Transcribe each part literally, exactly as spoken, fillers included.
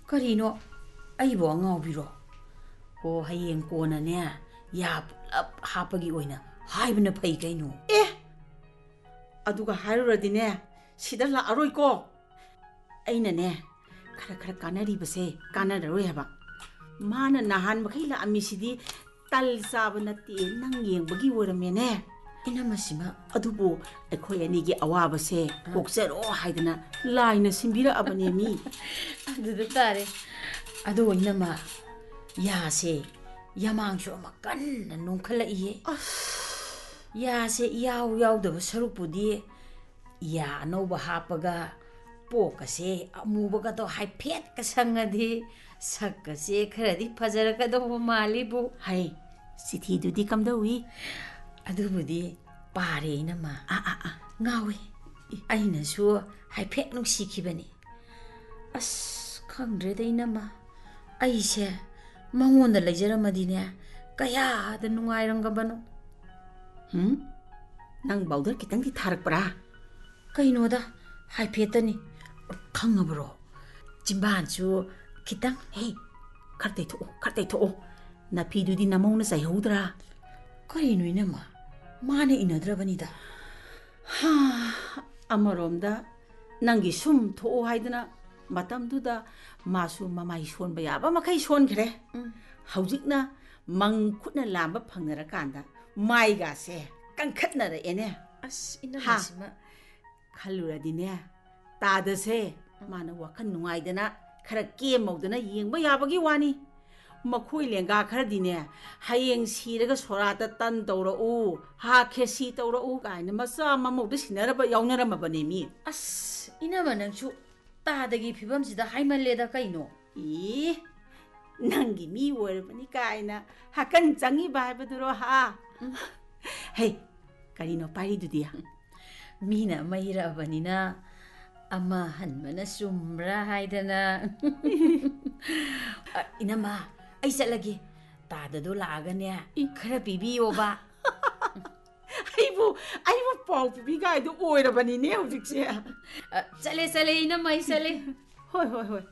ꯀꯔꯤꯅꯣ ꯑꯩꯕꯨ ꯑꯉꯥꯎꯕꯤꯔꯣ ꯍꯣ ꯍꯌꯦꯡ ꯀꯣꯟꯅꯅꯦ ꯌꯥ ꯄꯨꯂꯞ ꯍꯥꯞꯄꯒꯤ ꯑꯣꯏꯅ ꯍꯥꯏꯕꯅ ꯐꯩ ꯀꯩꯅꯣ ꯑꯦ ꯑꯗꯨꯒ ꯍꯥꯏꯔꯨꯔꯗꯤꯅꯦ ꯁꯤꯗ ꯂꯥꯛꯑꯔꯣꯏꯀꯣ ꯑꯩꯅꯅꯦ ꯈꯔ ꯈꯔ ꯀꯥꯟꯅꯔꯤꯕꯁꯦ ꯀꯥꯟꯅꯔꯔꯣꯏ ꯍꯥꯏꯕ ꯃꯥꯅ ꯅꯍꯥꯟ ꯃꯈꯩ ꯂꯥꯛꯑꯝꯃꯤꯁꯤꯗꯤ ꯇꯜ ꯆꯥꯕ ꯅꯠꯇꯦ ꯅꯪ ꯌꯦꯡꯕꯒꯤ ꯑꯣꯏꯔꯝꯃꯦꯅꯦ ꯏꯅꯝꯃꯁꯤꯃ ꯑꯗꯨꯕꯨ ꯑꯩꯈꯣꯏ ꯑꯅꯤꯒꯤ ꯑꯋꯥꯕꯁꯦ ꯀꯣꯛꯆꯔꯣ ꯍꯥꯏꯗꯅ ꯂꯥꯏꯅ ꯁꯤꯟꯕꯤꯔꯛꯑꯕꯅꯦ ꯃꯤ ꯑꯗꯨꯗ ꯇꯥꯔꯦ ꯑꯗꯣ ꯏꯅꯝꯃ ꯌꯥꯁꯦ ꯌꯥꯃꯥꯡꯁꯨ ꯑꯃ ꯀꯟꯅ ꯅꯣꯡꯈꯠꯂꯛꯏꯌꯦ ꯌꯥꯁꯦ ꯏꯌꯥꯎ ꯌꯥꯎꯗꯕ ꯁꯔꯨꯛꯄꯨꯗꯤ ꯌꯥ ꯑꯅꯧꯕ ꯍꯥꯞꯄꯒ ꯄꯣꯛꯀꯁꯦ ꯑꯃꯨꯕꯒꯗꯣ ꯍꯥꯏꯐꯦꯠꯀ ꯁꯪꯉꯗꯤ ꯁꯛꯀꯁꯦ ꯈꯔꯗꯤ ꯐꯖꯔꯛꯀꯗꯧꯕ ꯃꯥꯜꯂꯤꯕꯨ ꯍꯩ ꯆꯤꯊꯤꯗꯨꯗꯤ ꯀꯝꯗꯧꯏ ꯑꯗꯨꯕꯨꯗꯤ ꯄꯥꯔꯦ ꯏꯅꯝꯃ ꯑꯥ ꯑꯥ ꯑꯥ ꯉꯥꯎꯏ ꯑꯩꯅꯁꯨ ꯍꯥꯏꯐꯦꯠ ꯅꯨꯡꯁꯤꯈꯤꯕꯅꯤ ꯑꯁ ꯈꯪꯗ꯭ꯔꯦꯗ ꯏꯅꯝꯃ ꯑꯩꯁꯦ ꯃꯉꯣꯟꯗ ꯂꯩꯖꯔꯝꯃꯗꯤꯅꯦ ꯀꯌꯥꯗ ꯅꯨꯡꯉꯥꯏꯔꯝꯒꯕꯅꯣ ꯍꯝ ꯅꯪ ꯕꯥꯎꯗꯔ ꯈꯤꯇꯪꯗꯤ ꯊꯥꯔꯛꯄ꯭ꯔꯥ ꯀꯩꯅꯣꯗ ꯍꯥꯏꯐꯦꯠꯇꯅꯤ ꯈꯪꯉꯕ꯭ꯔꯣ ꯆꯤꯝꯕꯥꯟꯁꯨ ꯈꯤꯇꯪ ꯍꯦ ꯈꯔ ꯇꯩꯊꯣꯛꯑꯣ ꯈꯔ ꯇꯩꯊꯣꯛꯑꯣ ꯅꯥꯐꯤꯗꯨꯗꯤ ꯅꯃꯧꯅ ꯆꯥꯏꯍꯧꯗ꯭ꯔꯥ ꯀꯔꯤꯅꯣ ꯏꯅꯝꯃ ꯃꯥꯅ ꯏꯟꯅꯗ꯭ꯔꯕꯅꯤꯗ ꯍꯥ ꯑꯃꯔꯣꯝꯗ ꯅꯪꯒꯤ ꯁꯨꯝ ꯊꯣꯛꯑꯣ ꯍꯥꯏꯗꯅ ꯃꯇꯝꯗꯨꯗ ꯃꯥꯁꯨ ꯃꯃꯥꯏ ꯁꯣꯟꯕ ꯌꯥꯕ ꯃꯈꯩ ꯁꯣꯟꯈ꯭ꯔꯦ ꯍꯧꯖꯤꯛꯅ ꯃꯪ ꯈꯨꯠꯅ ꯂꯥꯝꯕ ꯐꯪꯅꯔꯀꯥꯟꯗ ꯃꯥꯏꯒꯥꯁꯦ ꯀꯟꯈꯠꯅꯔꯛꯑꯦꯅꯦ ꯑꯁ ꯏꯅꯝꯃꯁꯤꯃ ꯈꯜꯂꯨꯔꯗꯤꯅꯦ ꯇꯥꯗꯁꯦ ꯃꯥꯅ ꯋꯥꯈꯜ ꯅꯨꯡꯉꯥꯏꯗꯅ ꯈꯔ ꯀꯦꯝꯃꯧꯗꯅ ꯌꯦꯡꯕ ꯌꯥꯕꯒꯤ ꯋꯥꯅꯤ ꯃꯈꯣꯏ ꯂꯦꯡꯒꯥ ꯈꯔꯗꯤꯅꯦ ꯍꯌꯦꯡ ꯁꯤꯔꯒ ꯁꯣꯔꯥꯠꯇ ꯇꯟ ꯇꯧꯔꯛꯎ ꯍꯥ ꯈꯦꯁꯤ ꯇꯧꯔꯛꯎ ꯀꯥꯏꯅ ꯃꯆꯥ ꯃꯃꯧꯗ ꯁꯤꯟꯅꯔꯕ ꯌꯥꯎꯅꯔꯝꯃꯕꯅꯦ ꯃꯤ ꯑꯁ ꯏꯅꯝꯃ ꯅꯪꯁꯨ ꯇꯥꯗꯒꯤ ꯐꯤꯕꯝꯁꯤꯗ ꯍꯥꯏꯃꯜꯂꯦꯗ ꯀꯩꯅꯣ ꯏ ꯅꯪꯒꯤ ꯃꯤ ꯑꯣꯏꯔꯕꯅꯤ ꯀꯥꯏꯅ ꯍꯥꯀꯟ ꯆꯪꯉꯤꯕ ꯍꯥꯏꯕꯗꯨꯔꯣ ꯍꯥ ꯍꯩ ꯀꯔꯤꯅꯣ ꯄꯥꯏꯔꯤꯗꯨꯗꯤ ꯃꯤꯅ ꯑꯃ ꯏꯔꯛꯑꯕꯅꯤꯅ ꯑꯃ ꯍꯟꯕꯅ ꯆꯨꯝꯕ꯭ꯔꯥ ꯍꯥꯏꯗꯅ ꯏꯅꯝꯃ ꯑꯩ ꯆꯠꯂꯒꯦ ꯇꯥꯗꯗꯣ ꯂꯥꯛꯑꯒꯅꯦ ꯈꯔ ꯄꯤꯕꯤꯌꯣꯕ ꯑꯩꯕꯨ ꯑꯩꯕꯨ ꯄꯥꯎ ꯄꯤꯕꯤꯒꯥꯏꯗꯨ ꯑꯣꯏꯔꯕꯅꯤꯅꯦ ꯍꯧꯖꯤꯛꯁꯦ ꯆꯠꯂꯦ ꯆꯠꯂꯦ ꯏꯅꯝꯃ ꯑꯩ ꯆꯠꯂꯦ ꯍꯣꯏ ꯍꯣꯏ ꯍꯣꯏ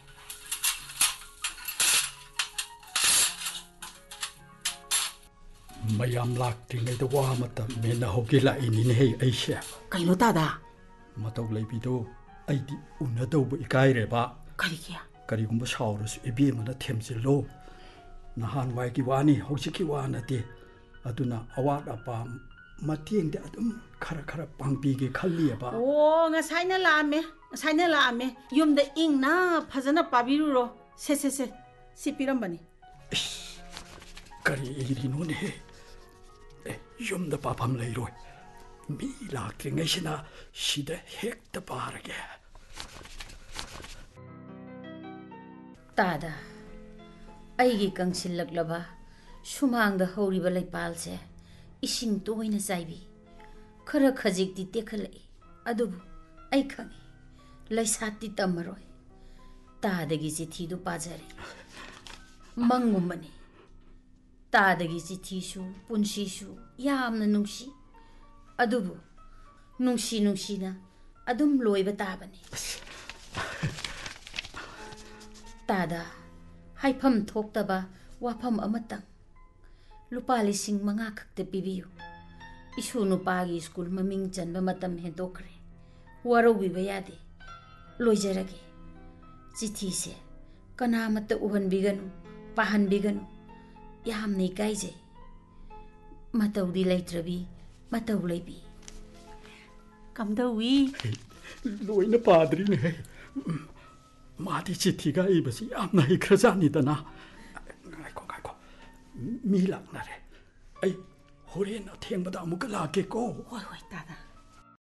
ꯃꯌꯥꯝ ꯂꯥꯛꯇ꯭ꯔꯤꯉꯩꯗ ꯋꯥ ꯑꯃꯇ ꯃꯦꯟꯅꯍꯧꯒꯦ ꯂꯥꯛꯏꯅꯤꯅꯦꯍꯦ ꯑꯩꯁꯦ ꯀꯩꯅꯣ ꯇꯥꯗ ꯃꯇꯧ ꯂꯩꯕꯤꯗꯣ ꯑꯩꯗꯤ ꯎꯅꯗꯧꯕ ꯏꯀꯥꯏꯔꯦꯕ ꯀꯔꯤꯒꯤ ꯀꯔꯤꯒꯨꯝꯕ ꯁꯥꯎꯔꯁꯨ ꯏꯕꯦꯝꯃꯅ ꯊꯦꯝꯖꯤꯜꯂꯣ ꯅꯍꯥꯟꯋꯥꯏꯒꯤ ꯋꯥꯅꯤ ꯍꯧꯖꯤꯛꯀꯤ ꯋꯥ ꯅꯠꯇꯦ ꯑꯗꯨꯅ ꯑꯋꯥꯠ ꯑꯄꯥ ꯃꯇꯦꯡꯗꯤ ꯑꯗꯨꯝ ꯈꯔ ꯈꯔ ꯄꯥꯡꯕꯤꯒꯦ ꯈꯜꯂꯤꯑꯕ ꯑꯣ ꯉꯁꯥꯏꯅ ꯂꯥꯛꯑꯝꯃꯦ ꯉꯁꯥꯏꯅ ꯂꯥꯛꯑꯝꯃꯦ ꯌꯨꯝꯗ ꯏꯪꯅ ꯐꯖꯅ ꯄꯥꯕꯤꯔꯨꯔꯣ ꯁꯦ ꯁꯦ ꯁꯦ ꯁꯤ ꯄꯤꯔꯝꯕꯅꯤ ꯏꯁ ꯀꯔꯤ ꯏꯔꯤꯅꯣꯅꯦꯍꯦ ꯑꯦ ꯌꯨꯝꯗ ꯄꯥꯐꯝ ꯂꯩꯔꯣꯏ ꯃꯤ ꯂꯥꯛꯇ꯭ꯔꯤꯉꯩꯁꯤꯅ ꯁꯤꯗ ꯍꯦꯛꯇ ꯄꯥꯔꯒꯦ ꯇꯥꯗ ꯑꯩꯒꯤ ꯀꯪꯁꯤꯜꯂꯛꯂꯕ ꯁꯨꯃꯥꯡꯗ ꯍꯧꯔꯤꯕ ꯂꯩꯄꯥꯜꯁꯦ ꯏꯁꯤꯡ ꯇꯣꯏꯅ ꯆꯥꯏꯕꯤ ꯈꯔ ꯈꯖꯤꯛꯇꯤ ꯇꯦꯛꯈꯠꯂꯛꯏ ꯑꯗꯨꯕꯨ ꯑꯩ ꯈꯪꯏ ꯂꯩꯁꯥꯠꯇꯤ ꯇꯝꯃꯔꯣꯏ ꯇꯥꯗꯒꯤ ꯆꯤꯊꯤꯗꯨ ꯄꯥꯖꯔꯦ ꯃꯪꯒꯨꯝꯕꯅꯤ ꯇꯥꯗꯒꯤ ꯆꯤꯊꯤꯁꯨ ꯄꯨꯟꯁꯤꯁꯨ ꯌꯥꯝꯅ ꯅꯨꯡꯁꯤ ꯑꯗꯨꯕꯨ ꯅꯨꯡꯁꯤ ꯅꯨꯡꯁꯤꯅ ꯑꯗꯨꯝ ꯂꯣꯏꯕ ꯇꯥꯕꯅꯤ ꯇꯥꯗ ꯍꯥꯏꯐꯝ ꯊꯣꯛꯇꯕ ꯋꯥꯐꯝ ꯑꯃꯇꯪ ꯂꯨꯄꯥ ꯂꯤꯁꯤꯡ ꯃꯉꯥ ꯈꯛꯇ ꯄꯤꯕꯤꯌꯨ ꯏꯁꯨ ꯅꯨꯄꯥꯒꯤ ꯁ꯭ꯀꯨꯜ ꯃꯃꯤꯡ ꯆꯟꯕ ꯃꯇꯝ ꯍꯦꯟꯗꯣꯛꯈ꯭ರೆ ꯋꯥꯔꯧꯕꯤꯕ ꯌꯥꯗꯦ ꯂꯣꯏꯖꯔꯒꯦ ꯆꯤꯊꯤꯁꯦ ꯀꯅꯥꯃꯠꯇ ꯎꯍꯟꯕꯤꯒꯅꯨ ꯄꯥꯍꯟꯕꯤꯒꯅꯨ ꯌꯥꯝꯅ ꯏꯀꯥꯏꯖꯩ ꯃꯇꯧꯗꯤ ꯂꯩꯇ꯭ꯔꯕꯤ ꯃꯇꯧ ꯂꯩꯕꯤ ꯀꯝꯗꯧꯏ ꯂꯣꯏꯅ ꯄꯥꯗ꯭ꯔꯤꯅꯦꯍꯦ ꯃꯥꯗꯤ ꯆꯤꯊꯤꯒ ꯏꯕꯁꯤ ꯌꯥꯝꯅ ꯍꯩꯈ꯭ꯔꯖꯥꯠꯅꯤꯗꯅ ꯉꯥꯏꯈꯣ ꯉꯥꯏꯈꯣ ꯃꯤ ꯂꯥꯛꯅꯔꯦ ꯑꯩ ꯍꯣꯔꯦꯟ ꯑꯊꯦꯡꯕꯗ ꯑꯃꯨꯛꯀ ꯂꯥꯛꯀꯦꯀꯣ ꯍꯣꯏ ꯍꯣꯏ ꯇꯥꯗ